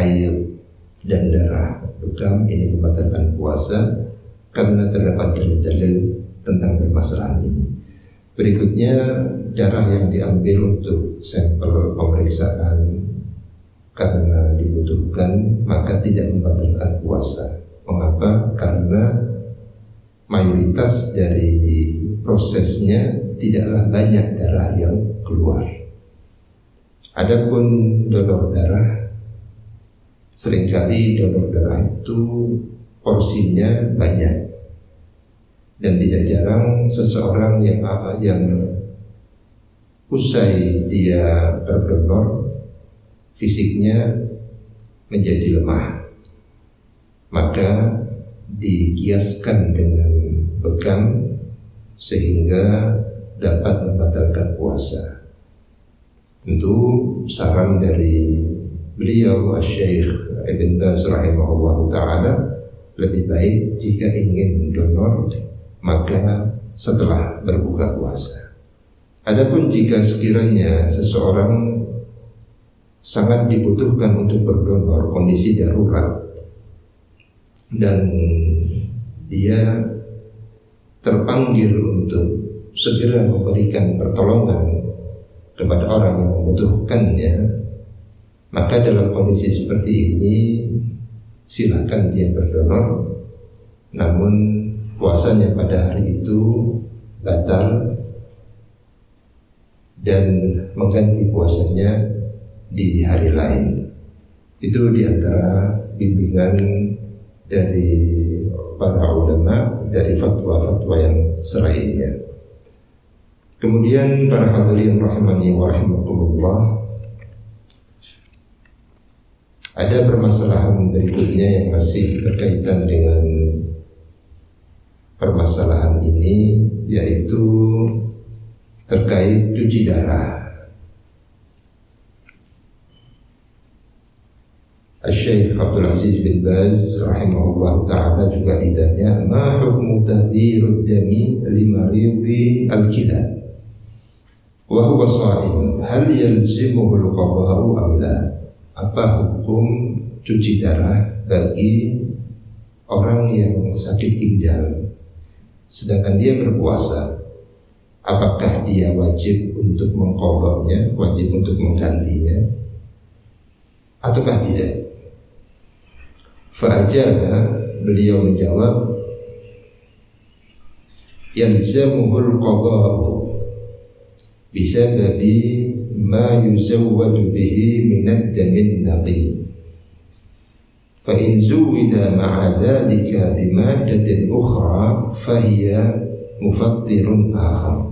haid dan darah bekam ini membatalkan puasa karena terdapat dalil-dalil tentang permasalahan ini. Berikutnya, darah yang diambil untuk sampel pemeriksaan karena dibutuhkan maka tidak membatalkan puasa. Mengapa? Karena mayoritas dari prosesnya tidaklah banyak darah yang keluar. Adapun donor darah, seringkali donor darah itu porsinya banyak, dan tidak jarang seseorang yang usai dia berdonor fisiknya menjadi lemah, maka dikiaskan dengan bekam sehingga dapat membatalkan puasa. Tentu saran dari beliau Syekh Ibn Baz rahimahullah ta'ala, lebih baik jika ingin donor maka setelah berbuka puasa. Adapun jika sekiranya seseorang sangat dibutuhkan untuk berdonor, kondisi darurat, dan dia terpanggil untuk segera memberikan pertolongan kepada orang yang membutuhkannya, maka dalam kondisi seperti ini silakan dia berdonor, namun puasanya pada hari itu batal dan mengganti puasanya di hari lain. Itu diantara bimbingan dari para ulama dari fatwa-fatwa yang selainnya. Kemudian para hadirin rahimani wa rahimakumullah, ada permasalahan berikutnya yang masih berkaitan dengan permasalahan ini, yaitu terkait cuci darah. Syekh Abdul Aziz bin Baz rahimahullah ta'ala juga ditanya, ma hukmu tahdhirud dami limaridhi al-kila wa huwa sha'im, hal yalzimuhu al-qada'u am la? Apa hukum cuci darah bagi orang yang sakit ginjal sedangkan dia berpuasa? Apakah dia wajib untuk mengqadha'nya, wajib untuk menggantinya, ataukah tidak? Fa'ajaba, beliau menjawab, yalzamuhul qada'u bisababi ma yuzawwadu bihi minad damin naqi, fa in zuwida ma'a dhalika bimadatin ukhra fahiya mufattirun akhar.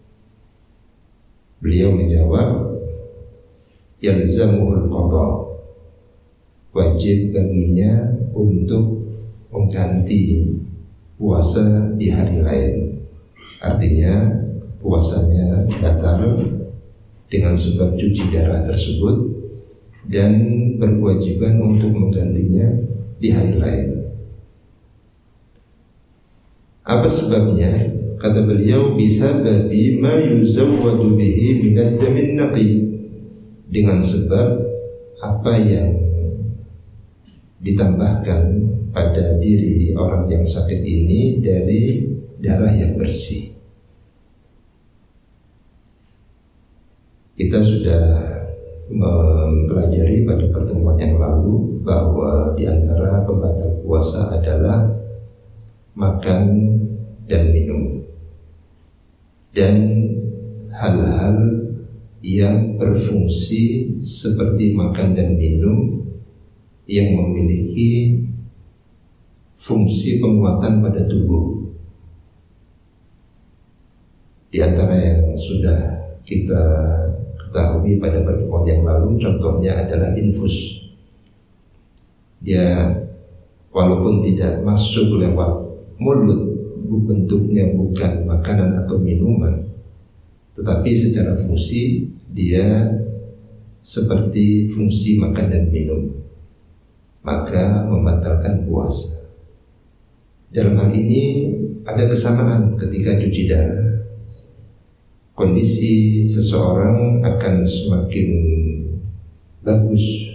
Beliau menjawab, yalzamuhul qada', wajib baginya untuk mengganti puasa di hari lain. Artinya puasanya batal dengan sebab cuci darah tersebut dan berkewajiban untuk menggantinya di hari lain. Apa sebabnya? Kata beliau, bisa babi ma yuzawwadu bihi minad damin naqi, dengan sebab apa yang ditambahkan pada diri orang yang sakit ini dari darah yang bersih. Kita sudah mempelajari pada pertemuan yang lalu bahwa di antara pembatal puasa adalah makan dan minum, dan hal-hal yang berfungsi seperti makan dan minum yang memiliki fungsi penguatan pada tubuh. Di antara yang sudah kita ketahui pada pertemuan yang lalu, contohnya adalah infus. Dia walaupun tidak masuk lewat mulut, bentuknya bukan makanan atau minuman, tetapi secara fungsi dia seperti fungsi makan dan minum, maka membatalkan puasa. Dalam hal ini ada kesamaan ketika cuci darah. Kondisi seseorang akan semakin bagus